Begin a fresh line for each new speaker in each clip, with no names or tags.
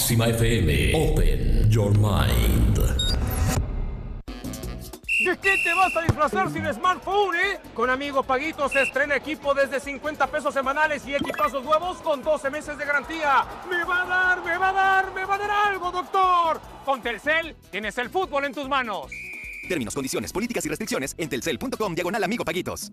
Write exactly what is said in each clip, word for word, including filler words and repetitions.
Máxima F M. Open your mind.
¿De qué te vas a disfrazar sin smartphone, eh? Con Amigo Paguito se estrena equipo desde cincuenta pesos semanales y equipazos nuevos con doce meses de garantía. ¡Me va a dar, me va a dar, me va a dar algo, doctor! Con Telcel tienes el fútbol en tus manos.
Términos, condiciones, políticas y restricciones en telcel punto com diagonal Amigo Paguitos.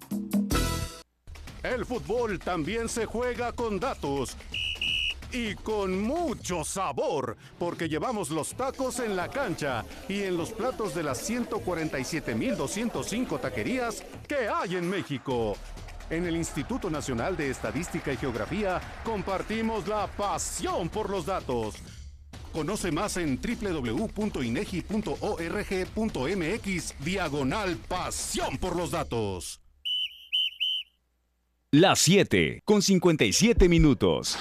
El fútbol también se juega con datos. Y con mucho sabor, porque llevamos los tacos en la cancha y en los platos de las ciento cuarenta y siete mil doscientas cinco taquerías que hay en México. En el Instituto Nacional de Estadística y Geografía compartimos la pasión por los datos. Conoce más en doble u doble u doble u punto inegi punto org punto mx diagonal pasión por los datos.
Las siete con cincuenta y siete minutos.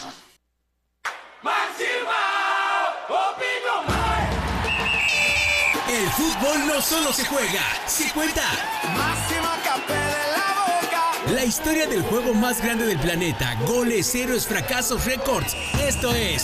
El fútbol no solo se juega, se cuenta.
Máxima Capé de la boca.
La historia del juego más grande del planeta. Goles, héroes, fracasos, récords. Esto es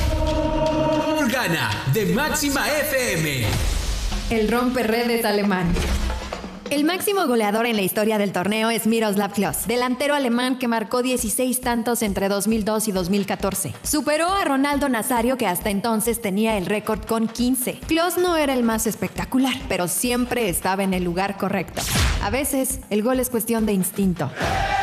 Gana de Máxima F M.
El romperredes alemán. El máximo goleador en la historia del torneo es Miroslav Klose, delantero alemán que marcó dieciséis tantos entre dos mil dos y dos mil catorce. Superó a Ronaldo Nazario, que hasta entonces tenía el récord con quince. Klose no era el más espectacular, pero siempre estaba en el lugar correcto. A veces, el gol es cuestión de instinto.